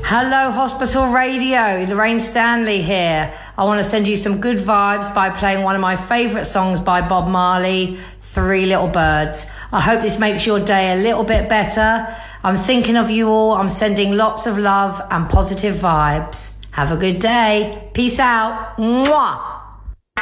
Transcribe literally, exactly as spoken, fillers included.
Hello, Hospital Radio. Lorraine Stanley here. I want to send you some good vibes by playing one of my favourite songs by Bob Marley, Three Little Birds. I hope this makes your day a little bit better. I'm thinking of you all. I'm sending lots of love and positive vibes. Have a good day. Peace out. Mwah.